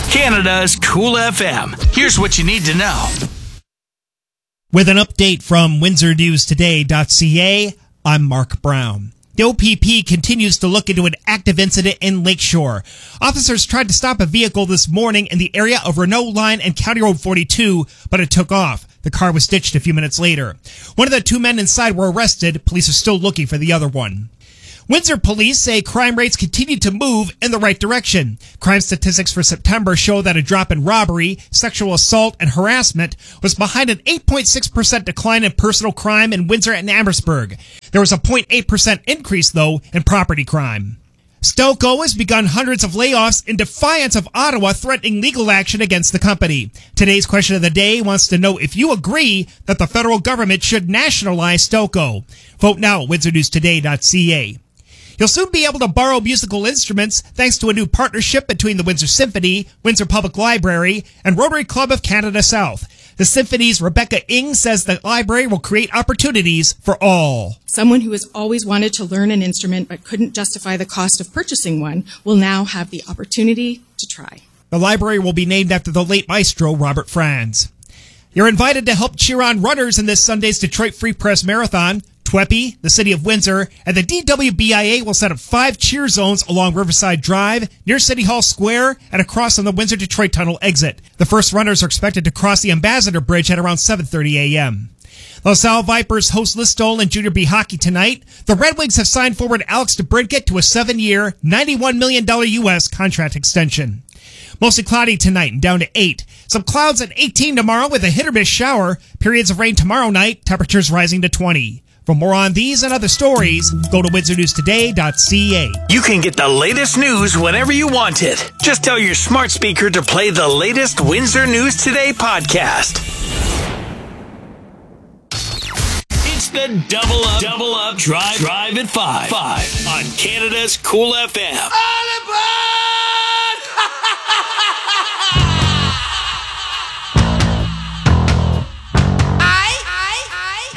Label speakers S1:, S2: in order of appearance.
S1: Canada's Cool FM. Here's what you need to know.
S2: With an update from WindsorNewsToday.ca, I'm Mark Brown. The OPP continues to look into an active incident in Lakeshore. Officers tried to stop a vehicle this morning in the area of Renault Line and County Road 42, but it took off. The car was ditched a few minutes later. One of the two men inside were arrested. Police are still looking for the other one. Windsor police say crime rates continue to move in the right direction. Crime statistics for September show that a drop in robbery, sexual assault, and harassment was behind an 8.6% decline in personal crime in Windsor and Amherstburg. There was a 0.8% increase, though, in property crime. Stelco has begun hundreds of layoffs in defiance of Ottawa threatening legal action against the company. Today's question of the day wants to know if you agree that the federal government should nationalize Stelco. Vote now at WindsorNewsToday.ca. You'll soon be able to borrow musical instruments thanks to a new partnership between the Windsor Symphony, Windsor Public Library, and Rotary Club of Canada South. The Symphony's Rebecca Ng says the library will create opportunities for all.
S3: Someone who has always wanted to learn an instrument but couldn't justify the cost of purchasing one will now have the opportunity to try.
S2: The library will be named after the late maestro Robert Franz. You're invited to help cheer on runners in this Sunday's Detroit Free Press Marathon. TWEPI, the City of Windsor, and the DWBIA will set up 5 cheer zones along Riverside Drive, near City Hall Square, and across on the Windsor-Detroit Tunnel exit. The first runners are expected to cross the Ambassador Bridge at around 7:30 a.m. The LaSalle Vipers host Listowel in Junior B hockey tonight. The Red Wings have signed forward Alex DeBrincat to a 7-year, $91 million U.S. contract extension. Mostly cloudy tonight and down to 8. Some clouds at 18 tomorrow with a hit-or-miss shower. Periods of rain tomorrow night. Temperatures rising to 20. For more on these and other stories, go to WindsorNewsToday.ca.
S1: You can get the latest news whenever you want it. Just tell your smart speaker to play the latest Windsor News Today podcast. It's the Double Up Drive at 5 on Canada's Cool FM. All aboard!